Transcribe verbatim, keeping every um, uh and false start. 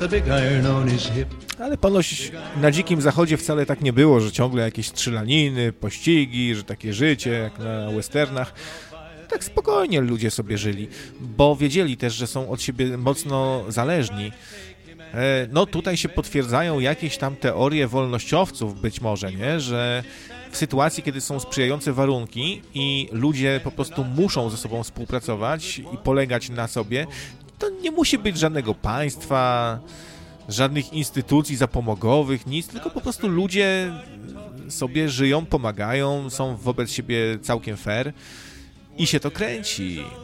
Ale ponoć na Dzikim Zachodzie wcale tak nie było, że ciągle jakieś strzelaniny, pościgi, że takie życie jak na westernach. Tak spokojnie ludzie sobie żyli, bo wiedzieli też, że są od siebie mocno zależni. No tutaj się potwierdzają jakieś tam teorie wolnościowców być może, nie? Że w sytuacji, kiedy są sprzyjające warunki i ludzie po prostu muszą ze sobą współpracować i polegać na sobie, to nie musi być żadnego państwa, żadnych instytucji zapomogowych, nic, tylko po prostu ludzie sobie żyją, pomagają, są wobec siebie całkiem fair i się to kręci.